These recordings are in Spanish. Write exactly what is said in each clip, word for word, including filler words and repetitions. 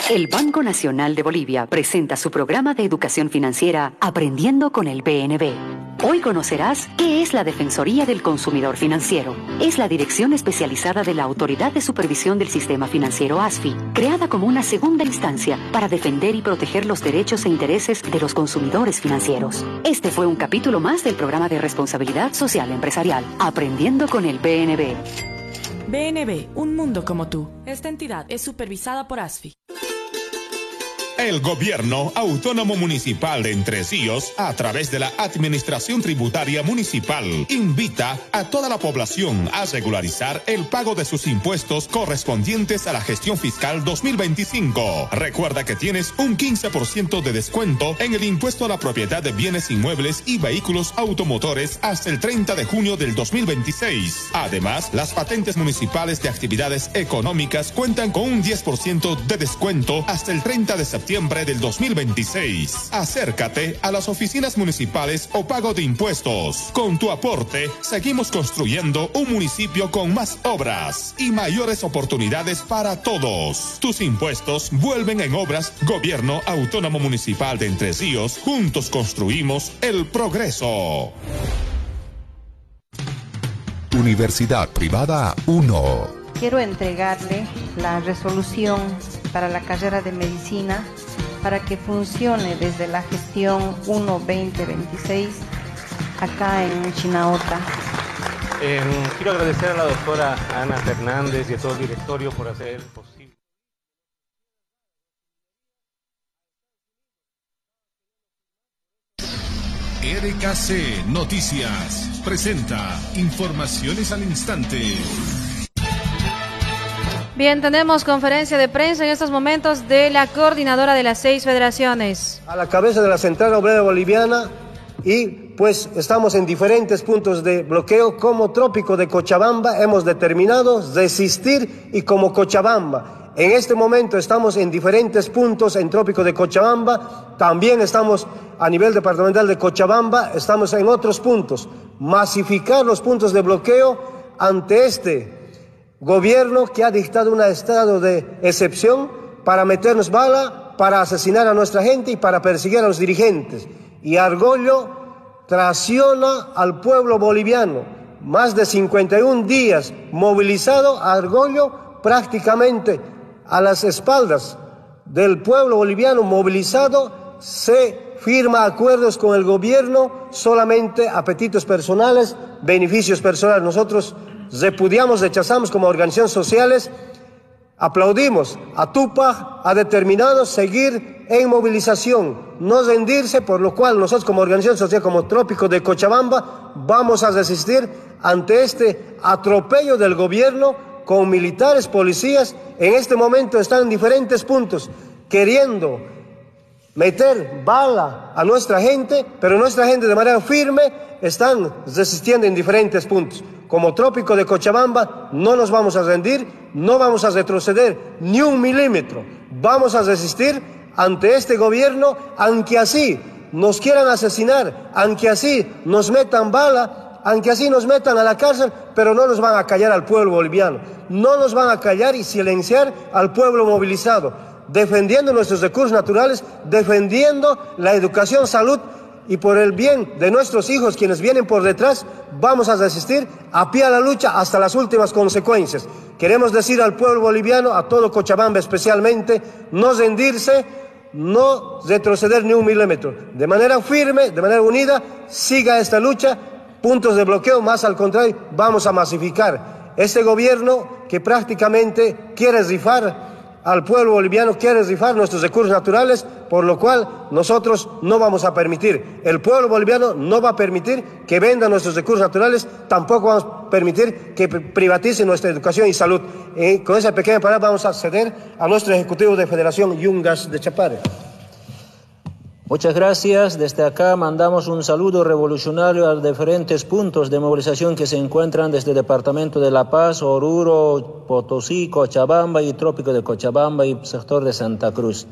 El Banco Nacional de Bolivia presenta su programa de educación financiera Aprendiendo con el B N B. Hoy conocerás qué es la Defensoría del Consumidor Financiero. Es la dirección especializada de la Autoridad de Supervisión del Sistema Financiero A S F I, creada como una segunda instancia para defender y proteger los derechos e intereses de los consumidores financieros. Este fue un capítulo más del programa de responsabilidad social empresarial Aprendiendo con el B N B. B N B, un mundo como tú. Esta entidad es supervisada por A S F I. El Gobierno Autónomo Municipal de Entre Ríos, a través de la Administración Tributaria Municipal, invita a toda la población a regularizar el pago de sus impuestos correspondientes a la gestión fiscal dos mil veinticinco. Recuerda que tienes un quince por ciento de descuento en el impuesto a la propiedad de bienes inmuebles y vehículos automotores hasta el treinta de junio del dos mil veintiséis. Además, las patentes municipales de actividades económicas cuentan con un diez por ciento de descuento hasta el treinta de septiembre del dos mil veintiséis. Acércate a las oficinas municipales o pago de impuestos. Con tu aporte, seguimos construyendo un municipio con más obras y mayores oportunidades para todos. Tus impuestos vuelven en obras. Gobierno Autónomo Municipal de Entre Ríos. Juntos construimos el progreso. Universidad Privada uno. Quiero entregarle la resolución para la carrera de medicina para que funcione desde la gestión uno veinte veintiséis acá en Chinaota. Eh, quiero agradecer a la doctora Ana Fernández y a todo el directorio por hacer posible. R K C Noticias presenta informaciones al instante. Bien, tenemos conferencia de prensa en estos momentos de la coordinadora de las seis federaciones. A la cabeza de la Central Obrera Boliviana y pues estamos en diferentes puntos de bloqueo. Como Trópico de Cochabamba hemos determinado resistir y como Cochabamba. En este momento estamos en diferentes puntos en Trópico de Cochabamba, también estamos a nivel departamental de Cochabamba, estamos en otros puntos. Masificar los puntos de bloqueo ante este gobierno que ha dictado un estado de excepción para meternos bala, para asesinar a nuestra gente y para perseguir a los dirigentes. Y Argollo traiciona al pueblo boliviano. Más de cincuenta y un días movilizado, Argollo prácticamente a las espaldas del pueblo boliviano movilizado, se firma acuerdos con el gobierno, solamente apetitos personales, beneficios personales. Nosotros repudiamos, rechazamos como organizaciones sociales, aplaudimos a Tupac, ha determinado seguir en movilización, no rendirse, por lo cual nosotros como organización social, como Trópico de Cochabamba, vamos a resistir ante este atropello del gobierno con militares, policías. En este momento están en diferentes puntos queriendo meter bala a nuestra gente, pero nuestra gente de manera firme están resistiendo en diferentes puntos. Como Trópico de Cochabamba no nos vamos a rendir, no vamos a retroceder ni un milímetro. Vamos a resistir ante este gobierno, aunque así nos quieran asesinar, aunque así nos metan bala, aunque así nos metan a la cárcel, pero no nos van a callar al pueblo boliviano. No nos van a callar y silenciar al pueblo movilizado, defendiendo nuestros recursos naturales, defendiendo la educación, salud, y por el bien de nuestros hijos, quienes vienen por detrás, vamos a resistir a pie a la lucha hasta las últimas consecuencias. Queremos decir al pueblo boliviano, a todo Cochabamba especialmente, no rendirse, no retroceder ni un milímetro. De manera firme, de manera unida, siga esta lucha. Puntos de bloqueo, más al contrario, vamos a masificar. Este gobierno que prácticamente quiere rifar al pueblo boliviano, quiere rifar nuestros recursos naturales, por lo cual nosotros no vamos a permitir. El pueblo boliviano no va a permitir que vendan nuestros recursos naturales, tampoco vamos a permitir que privatice nuestra educación y salud. Y con esa pequeña palabra vamos a ceder a nuestro ejecutivo de Federación, Yungas de Chapare. Muchas gracias. Desde acá mandamos un saludo revolucionario a los diferentes puntos de movilización que se encuentran desde el Departamento de La Paz, Oruro, Potosí, Cochabamba y Trópico de Cochabamba y sector de Santa Cruz.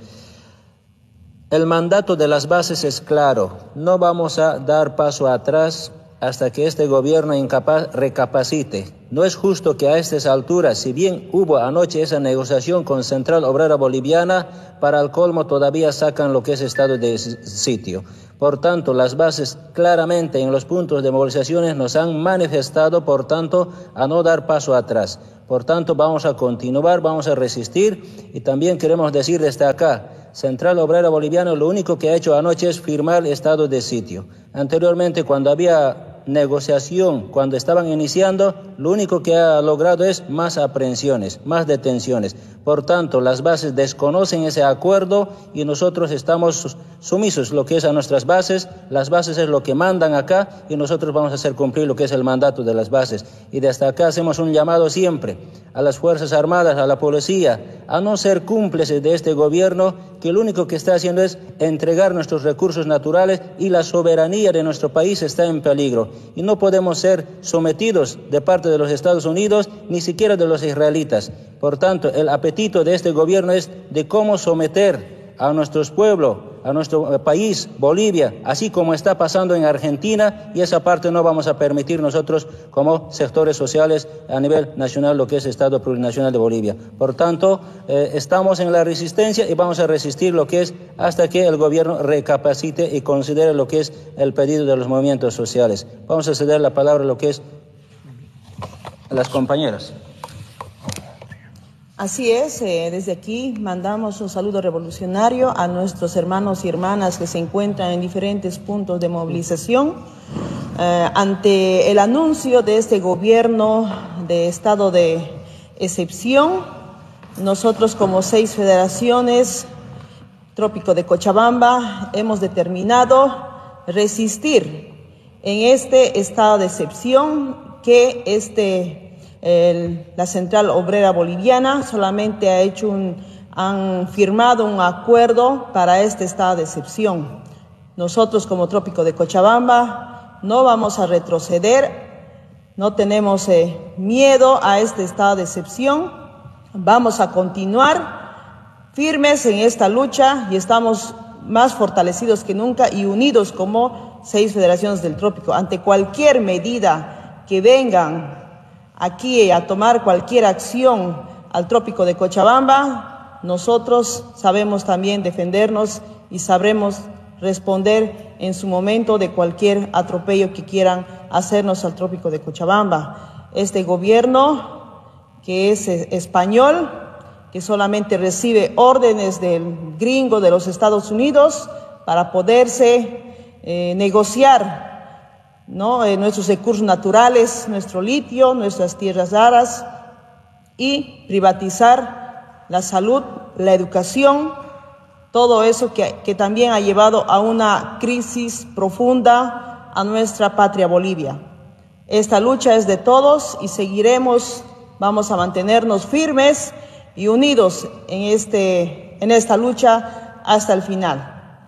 El mandato de las bases es claro. No vamos a dar paso atrás hasta que este gobierno incapaz recapacite. No es justo que a estas alturas, si bien hubo anoche esa negociación con Central Obrera Boliviana, para el colmo todavía sacan lo que es estado de sitio. Por tanto, las bases claramente en los puntos de movilizaciones nos han manifestado, por tanto, a no dar paso atrás. Por tanto, vamos a continuar, vamos a resistir, y también queremos decir desde acá, Central Obrera Boliviana lo único que ha hecho anoche es firmar el estado de sitio. Anteriormente, cuando había negociación, cuando estaban iniciando, lo único que ha logrado es más aprehensiones, más detenciones. Por tanto, las bases desconocen ese acuerdo y nosotros estamos sumisos lo que es a nuestras bases. Las bases es lo que mandan acá y nosotros vamos a hacer cumplir lo que es el mandato de las bases. Y desde acá hacemos un llamado siempre a las Fuerzas Armadas, a la policía, a no ser cómplices de este gobierno que lo único que está haciendo es entregar nuestros recursos naturales y la soberanía de nuestro país está en peligro. Y no podemos ser sometidos de parte de los Estados Unidos, ni siquiera de los israelitas. Por tanto, el apetito de este gobierno es de cómo someter a nuestros pueblos, a nuestro país, Bolivia, así como está pasando en Argentina, y esa parte no vamos a permitir nosotros como sectores sociales a nivel nacional, lo que es Estado Plurinacional de Bolivia. Por tanto, eh, estamos en la resistencia y vamos a resistir lo que es hasta que el gobierno recapacite y considere lo que es el pedido de los movimientos sociales. Vamos a ceder la palabra a lo que es a las compañeras. Así es, eh, desde aquí mandamos un saludo revolucionario a nuestros hermanos y hermanas que se encuentran en diferentes puntos de movilización. Eh, ante el anuncio de este gobierno de estado de excepción, nosotros como seis federaciones, Trópico de Cochabamba, hemos determinado resistir en este estado de excepción que este... El, la Central Obrera Boliviana solamente ha hecho un, han firmado un acuerdo para este estado de excepción. Nosotros como Trópico de Cochabamba no vamos a retroceder, no tenemos eh, miedo a este estado de excepción, vamos a continuar firmes en esta lucha y estamos más fortalecidos que nunca y unidos como seis federaciones del Trópico ante cualquier medida que vengan aquí a tomar cualquier acción al Trópico de Cochabamba. Nosotros sabemos también defendernos y sabremos responder en su momento de cualquier atropello que quieran hacernos al Trópico de Cochabamba. Este gobierno que es español, que solamente recibe órdenes del gringo de los Estados Unidos para poderse eh, negociar ¿no? Eh, nuestros recursos naturales, nuestro litio, nuestras tierras raras y privatizar la salud, la educación, todo eso que, que también ha llevado a una crisis profunda a nuestra patria Bolivia. Esta lucha es de todos y seguiremos, vamos a mantenernos firmes y unidos en, este, en esta lucha hasta el final.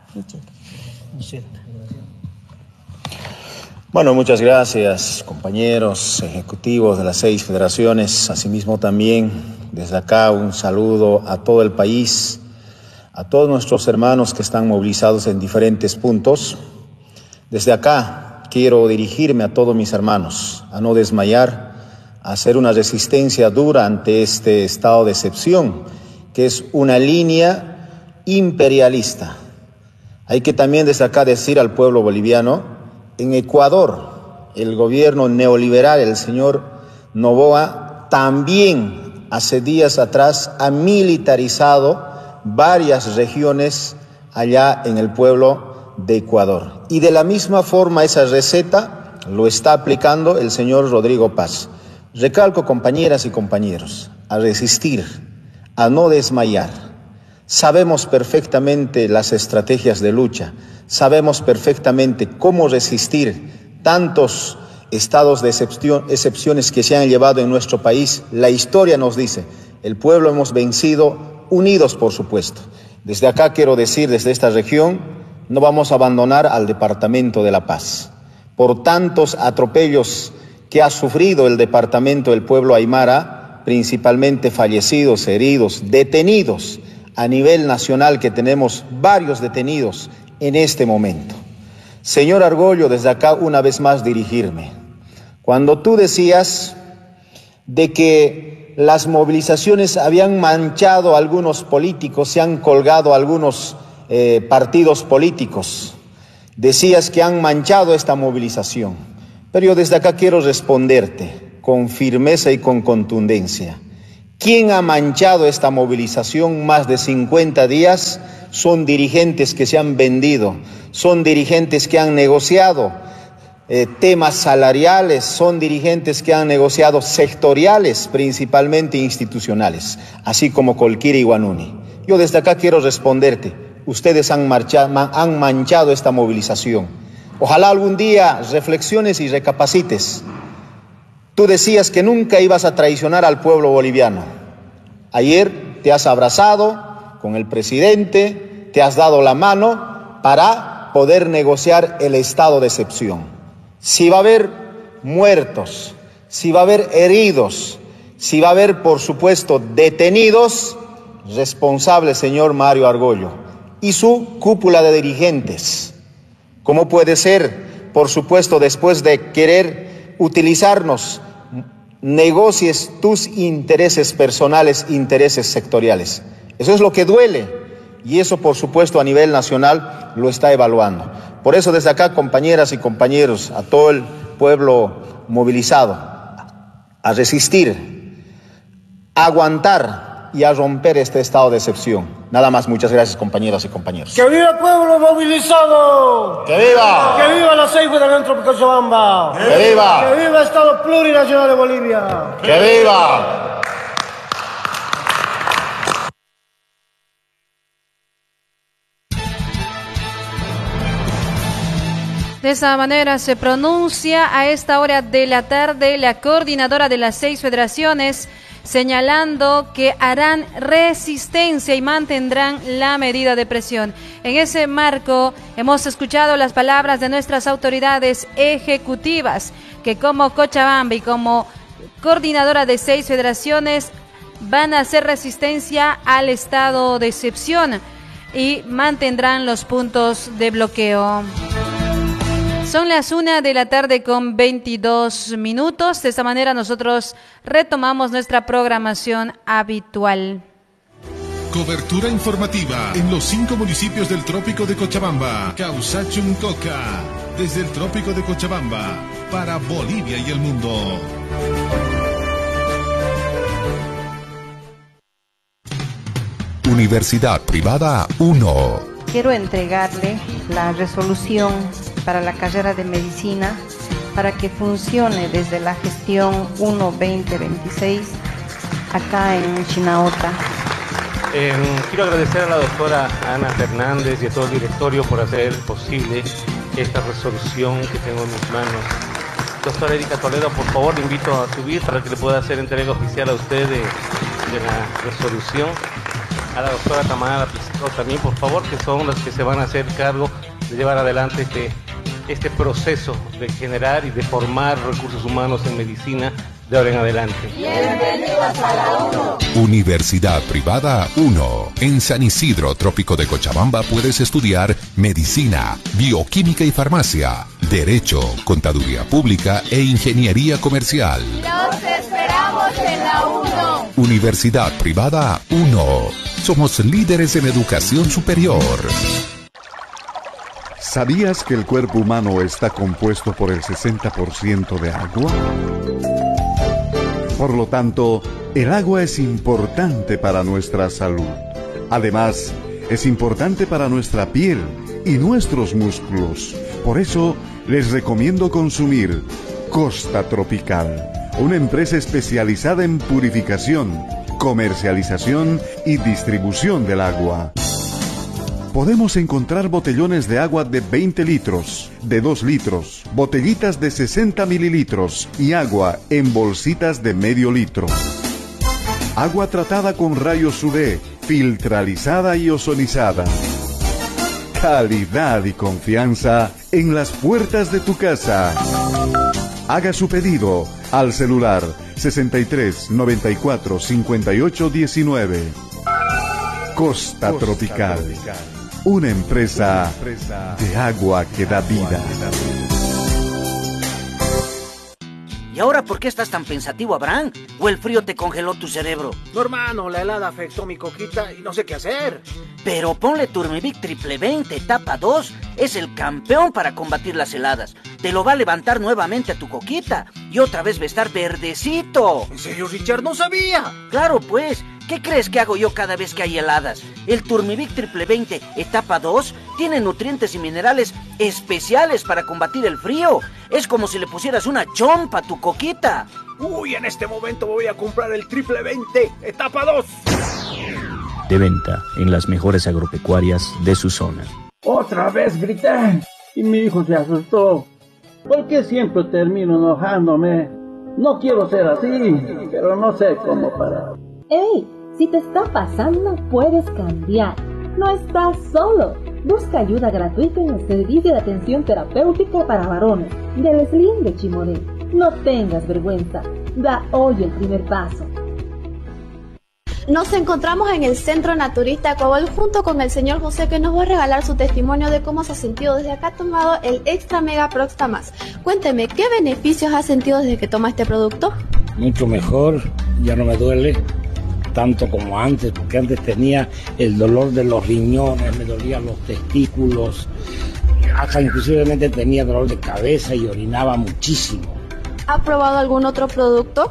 Bueno, muchas gracias, compañeros ejecutivos de las seis federaciones. Asimismo también desde acá un saludo a todo el país, a todos nuestros hermanos que están movilizados en diferentes puntos. Desde acá quiero dirigirme a todos mis hermanos a no desmayar, a hacer una resistencia dura ante este estado de excepción, que es una línea imperialista. Hay que también desde acá decir al pueblo boliviano: en Ecuador, el gobierno neoliberal, el señor Noboa, también hace días atrás ha militarizado varias regiones allá en el pueblo de Ecuador. Y de la misma forma esa receta lo está aplicando el señor Rodrigo Paz. Recalco, compañeras y compañeros, a resistir, a no desmayar. Sabemos perfectamente las estrategias de lucha. Sabemos perfectamente cómo resistir tantos estados de excepción, excepciones que se han llevado en nuestro país. La historia nos dice, el pueblo hemos vencido, unidos por supuesto. Desde acá quiero decir, desde esta región, no vamos a abandonar al Departamento de La Paz. Por tantos atropellos que ha sufrido el Departamento del Pueblo Aymara, principalmente fallecidos, heridos, detenidos a nivel nacional, que tenemos varios detenidos en este momento. Señor Argollo, desde acá una vez más dirigirme. Cuando tú decías de que las movilizaciones habían manchado a algunos políticos, se han colgado a algunos eh, partidos políticos, decías que han manchado esta movilización. Pero yo desde acá quiero responderte con firmeza y con contundencia. ¿Quién ha manchado esta movilización más de cincuenta días? Son dirigentes que se han vendido, son dirigentes que han negociado eh, temas salariales, son dirigentes que han negociado sectoriales, principalmente institucionales, así como Colquiri y Guanuni. Yo desde acá quiero responderte, ustedes han, marchado, han manchado esta movilización. Ojalá algún día reflexiones y recapacites. Tú decías que nunca ibas a traicionar al pueblo boliviano. Ayer te has abrazado con el presidente, te has dado la mano para poder negociar el estado de excepción. Si va a haber muertos, si va a haber heridos, si va a haber, por supuesto, detenidos, responsable señor Mario Argollo y su cúpula de dirigentes. ¿Cómo puede ser, por supuesto, después de querer utilizarnos, negocies tus intereses personales, intereses sectoriales? Eso es lo que duele y eso, por supuesto, a nivel nacional lo está evaluando. Por eso, desde acá, compañeras y compañeros, a todo el pueblo movilizado, a resistir, a aguantar y a romper este estado de excepción. Nada más, muchas gracias, compañeras y compañeros. ¡Que viva el pueblo movilizado! ¡Que viva! ¡Que viva la seis Federación Trópico Cochabamba! ¡Que viva! ¡Que viva el Estado Plurinacional de Bolivia! ¡Que viva! De esa manera se pronuncia a esta hora de la tarde la coordinadora de las seis federaciones, señalando que harán resistencia y mantendrán la medida de presión. En ese marco hemos escuchado las palabras de nuestras autoridades ejecutivas, que como Cochabamba y como coordinadora de seis federaciones van a hacer resistencia al estado de excepción y mantendrán los puntos de bloqueo. Son las una de la tarde con veintidós minutos. De esta manera nosotros retomamos nuestra programación habitual. Cobertura informativa en los cinco municipios del Trópico de Cochabamba. Causachuncoca, desde el Trópico de Cochabamba, para Bolivia y el mundo. Universidad Privada uno. Quiero entregarle la resolución para la carrera de medicina para que funcione desde la gestión uno veinte veintiséis acá en Chinaota. Eh, quiero agradecer a la doctora Ana Fernández y a todo el directorio por hacer posible esta resolución que tengo en mis manos. Doctora Erika Toledo, por favor, le invito a subir para que le pueda hacer entrega oficial a usted de, de la resolución. A la doctora Tamara Pizarro también, por favor, que son las que se van a hacer cargo de llevar adelante este, este proceso de generar y de formar recursos humanos en medicina de ahora en adelante. Bienvenidos a la uno. Universidad Privada uno. En San Isidro, Trópico de Cochabamba, puedes estudiar Medicina, Bioquímica y Farmacia, Derecho, Contaduría Pública e Ingeniería Comercial. Los esperamos en la uno. Universidad Privada uno. Somos líderes en educación superior. ¿Sabías que el cuerpo humano está compuesto por el sesenta por ciento de agua? Por lo tanto, el agua es importante para nuestra salud. Además, es importante para nuestra piel y nuestros músculos. Por eso, les recomiendo consumir Costa Tropical, una empresa especializada en purificación, comercialización y distribución del agua. Podemos encontrar botellones de agua de veinte litros, de dos litros, botellitas de sesenta mililitros y agua en bolsitas de medio litro. Agua tratada con rayos U V, filtralizada y ozonizada. Calidad y confianza en las puertas de tu casa. Haga su pedido al celular sesenta y tres, noventa y cuatro, cincuenta y ocho, diecinueve. Costa, Costa Tropical. Tropical. una empresa de agua que da vida. ¿Y ahora por qué estás tan pensativo, Abraham? ¿O el frío te congeló tu cerebro? No, hermano, la helada afectó mi coquita y no sé qué hacer. Pero ponle Turmivic Triple veinte etapa dos. Es el campeón para combatir las heladas. Te lo va a levantar nuevamente a tu coquita y otra vez va a estar verdecito. ¿En serio, Richard? ¡No sabía! Claro, pues. ¿Qué crees que hago yo cada vez que hay heladas? El Turmivic Triple veinte etapa dos tiene nutrientes y minerales especiales para combatir el frío. Es como si le pusieras una chompa a tu coquita. Uy, en este momento voy a comprar el Triple veinte etapa dos. De venta en las mejores agropecuarias de su zona. Otra vez grité y mi hijo se asustó. ¿Por qué siempre termino enojándome? No quiero ser así, pero no sé cómo parar. ¡Ey! Si te está pasando, puedes cambiar. No estás solo. Busca ayuda gratuita en el Servicio de Atención Terapéutica para Varones del Slim de Chimoré. No tengas vergüenza. Da hoy el primer paso. Nos encontramos en el Centro Naturista Ecuabol junto con el señor José, que nos va a regalar su testimonio de cómo se ha sentido desde acá tomado el Extra Mega Proxtamax. Cuénteme, ¿qué beneficios ha sentido desde que toma este producto? Mucho mejor, ya no me duele tanto como antes, porque antes tenía el dolor de los riñones, me dolían los testículos, hasta inclusivamente tenía dolor de cabeza y orinaba muchísimo. ¿Ha probado algún otro producto?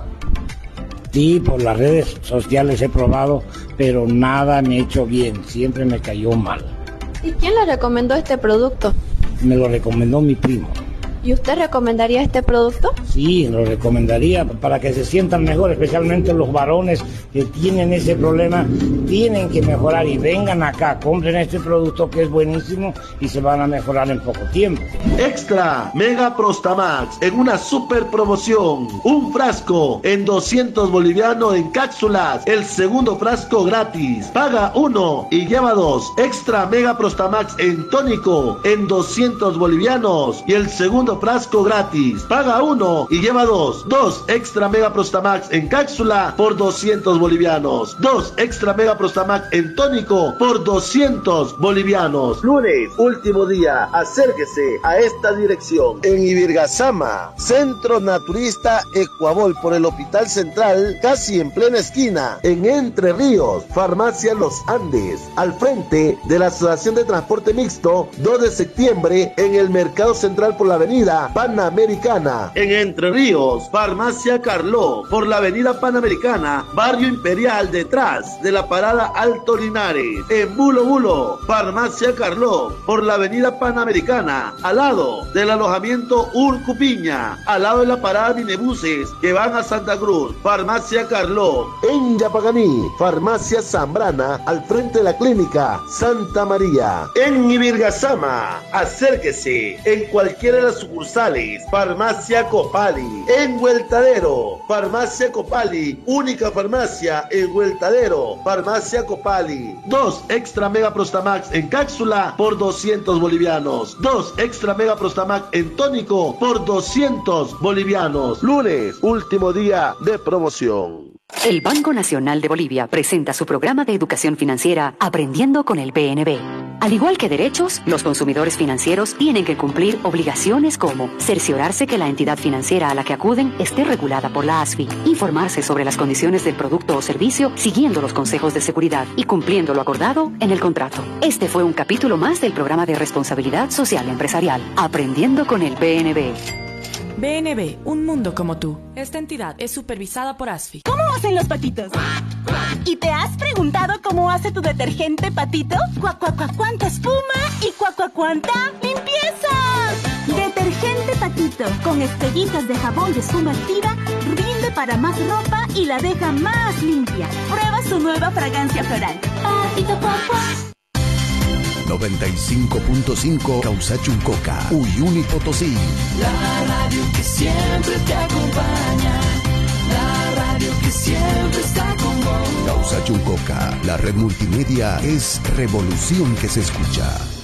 Sí, por las redes sociales he probado, pero nada me ha hecho bien, siempre me cayó mal. ¿Y quién le recomendó este producto? Me lo recomendó mi primo. ¿Y usted recomendaría este producto? Sí, lo recomendaría para que se sientan mejor, especialmente los varones que tienen ese problema, tienen que mejorar y vengan acá, compren este producto que es buenísimo y se van a mejorar en poco tiempo. Extra Mega Prostamax en una super promoción, un frasco en doscientos bolivianos en cápsulas, el segundo frasco gratis, paga uno y lleva dos. Extra Mega Prostamax en tónico en doscientos bolivianos y el segundo frasco gratis, paga uno y lleva dos. Dos Extra Mega Prostamax en cápsula por doscientos bolivianos. Dos Extra Mega Prostamax en tónico por doscientos bolivianos. Lunes, último día, acérquese a esta dirección en Ibirgazama, Centro Naturista Ecuabol, por el Hospital Central, casi en plena esquina, en Entre Ríos, Farmacia Los Andes, al frente de la Asociación de Transporte Mixto, dos de septiembre, en el Mercado Central por la avenida Panamericana. En Entre Ríos, Farmacia Carló, por la avenida Panamericana, Barrio Imperial, detrás de la parada Alto Linares. En Bulo Bulo, Farmacia Carló, por la avenida Panamericana, al lado del alojamiento Urcupiña, al lado de la parada Minebuses que van a Santa Cruz. Farmacia Carló. En Yapaganí, Farmacia Zambrana, al frente de la clínica Santa María. En Ibirgazama, acérquese en cualquiera de las sucursales. Farmacia Copali. En Hueltadero, Farmacia Copali, única farmacia en Hueltadero. Farmacia Copali. Dos Extra Mega Prostamax en cápsula por doscientos bolivianos. Dos Extra Mega Prostamax en tónico por doscientos bolivianos. Lunes, último día de promoción. El Banco Nacional de Bolivia presenta su programa de educación financiera Aprendiendo con el B N B. Al igual que derechos, los consumidores financieros tienen que cumplir obligaciones como cerciorarse que la entidad financiera a la que acuden esté regulada por la A S F I, informarse sobre las condiciones del producto o servicio siguiendo los consejos de seguridad y cumpliendo lo acordado en el contrato. Este fue un capítulo más del programa de responsabilidad social empresarial Aprendiendo con el B N B. B N B, un mundo como tú. Esta entidad es supervisada por A S F I. ¿Cómo hacen los patitos? ¿Y te has preguntado cómo hace tu detergente Patito? Cuac, cuac, cuac, cuánta espuma y cuac, cuac, cuánta limpieza. Detergente Patito, con estrellitas de jabón y espuma activa, rinde para más ropa y la deja más limpia. Prueba su nueva fragancia floral. Patito, cuac, cuac. noventa y cinco punto cinco Causachuncoca, Uyuni Potosí. La radio que siempre te acompaña. La radio que siempre está con vos. Causachuncoca, la red multimedia es revolución que se escucha.